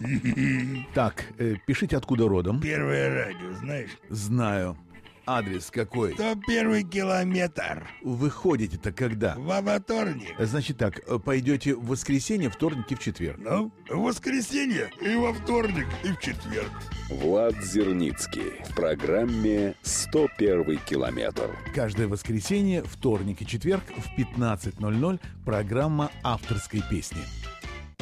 Так, пишите, откуда родом. Первое радио, знаешь? Знаю. Адрес какой? 101 километр. Вы ходите-то когда? Во вторник. Значит так, пойдете в воскресенье, вторник и в четверг. Ну, в воскресенье и во вторник, и в четверг. Влад Зерницкий в программе «101 километр». Каждое воскресенье, вторник и четверг в 15:00 программа авторской песни.